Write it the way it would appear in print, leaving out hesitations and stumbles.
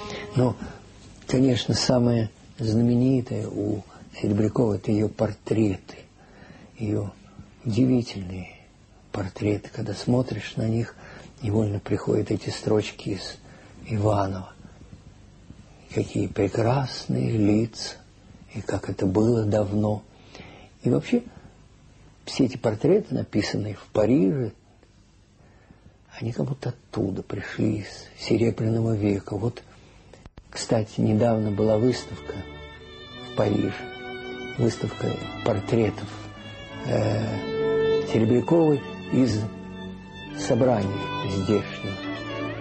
Но, конечно, самое знаменитое у Серебряковой – это ее портреты, ее удивительные портреты. Когда смотришь на них, невольно приходят эти строчки из Иванова. Какие прекрасные лица, и как это было давно. И вообще, все эти портреты, написанные в Париже, они как будто оттуда пришли, из Серебряного века. Вот, кстати, недавно была выставка в Париже, выставка портретов Серебряковой из собрания здешнего.